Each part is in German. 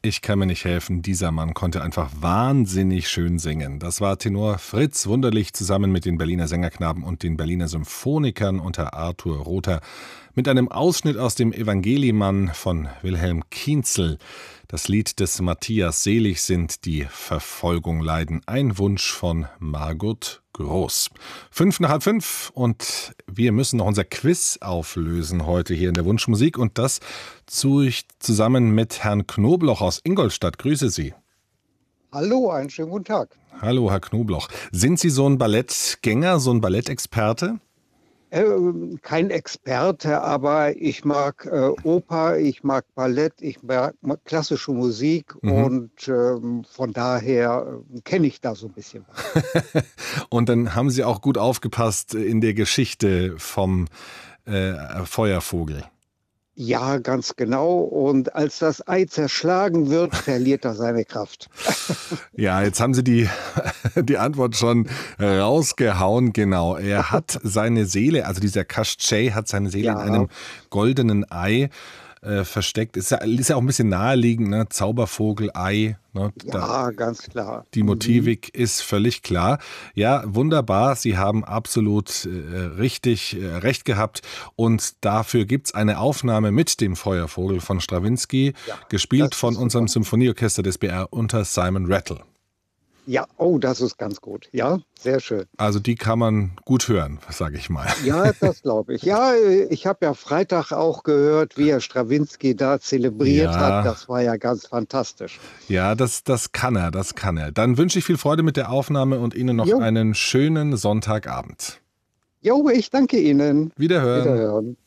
Ich kann mir nicht helfen, dieser Mann konnte einfach wahnsinnig schön singen. Das war Tenor Fritz Wunderlich zusammen mit den Berliner Sängerknaben und den Berliner Symphonikern unter Arthur Rother mit einem Ausschnitt aus dem Evangeliemann von Wilhelm Kienzel. Das Lied des Matthias Selig sind die Verfolgung leiden. Ein Wunsch von Margot Groß. 4:55 und wir müssen noch unser Quiz auflösen heute hier in der Wunschmusik und das tue ich zusammen mit Herrn Knobloch aus Ingolstadt. Grüße Sie. Hallo, einen schönen guten Tag. Hallo, Herr Knobloch. Sind Sie so ein Ballettgänger, so ein Ballettexperte? Kein Experte, aber ich mag Oper, ich mag Ballett, ich mag klassische Musik und von daher kenne ich da so ein bisschen was. Und dann haben Sie auch gut aufgepasst in der Geschichte vom Feuervogel. Ja, ganz genau. Und als das Ei zerschlagen wird, verliert er seine Kraft. Ja, jetzt haben Sie die Antwort schon rausgehauen. Genau, er hat seine Seele, also dieser Kaschtschi hat seine Seele in Ja, einem goldenen Ei versteckt. Ist ja auch ein bisschen naheliegend, ne? Zaubervogel, Ei. Ne? ja, ganz klar. Die Motivik ist völlig klar. Ja, wunderbar. Sie haben absolut richtig recht gehabt. Und dafür gibt's eine Aufnahme mit dem Feuervogel von Strawinsky, Ja, gespielt das von ist unserem super. Symphonieorchester des BR unter Simon Rattle. Ja, oh, das ist ganz gut. Ja, sehr schön. Also die kann man gut hören, sage ich mal. Ja, das glaube ich. Ja, ich habe ja Freitag auch gehört, wie er Strawinsky da zelebriert hat. Ja, Das war ja ganz fantastisch. ja, das kann er, das kann er. Dann wünsche ich viel Freude mit der Aufnahme und Ihnen noch Jo, einen schönen Sonntagabend. jo, ich danke Ihnen. Wiederhören. Wiederhören.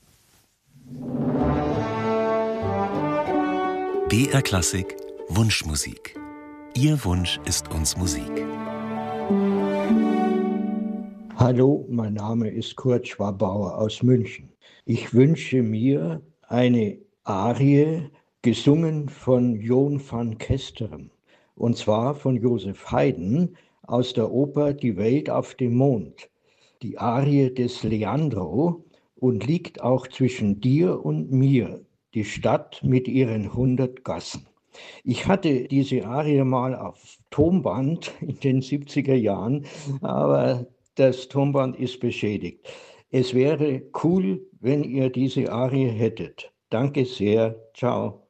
BR Klassik Wunschmusik. Ihr Wunsch ist uns Musik. Hallo, mein Name ist Kurt Schwabauer aus München. Ich wünsche mir eine Arie, gesungen von Joon van Kesteren, und zwar von Joseph Haydn aus der Oper Die Welt auf dem Mond. Die Arie des Leandro und liegt auch zwischen dir und mir, die Stadt mit ihren 100 Gassen. Ich hatte diese Arie mal auf Tonband in den 70er Jahren, aber das Tonband ist beschädigt. Es wäre cool, wenn ihr diese Arie hättet. Danke sehr. Ciao.